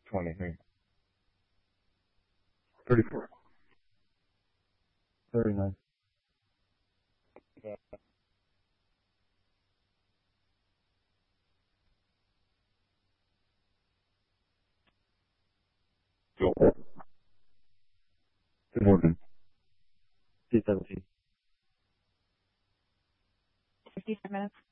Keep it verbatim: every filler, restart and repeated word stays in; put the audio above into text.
twenty-three. thirty-four. thirty-nine. Yeah. Joel. Tim Morgan. C seventeen. fifty-five minutes.